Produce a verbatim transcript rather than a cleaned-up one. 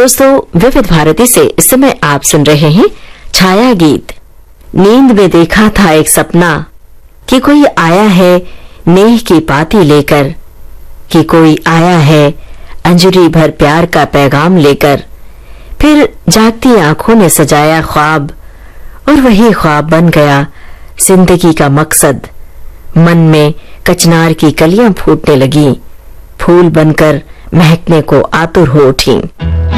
दोस्तों, विविध भारती से इस समय आप सुन रहे हैं छाया गीत। नींद में देखा था एक सपना कि कोई आया है नेह की पाती लेकर, कि कोई आया है अंजलि भर प्यार का पैगाम लेकर। फिर जागती आंखों ने सजाया ख्वाब और वही ख्वाब बन गया जिंदगी का मकसद। मन में कचनार की कलियां फूटने लगी, फूल बनकर महकने को आतुर हो उठी।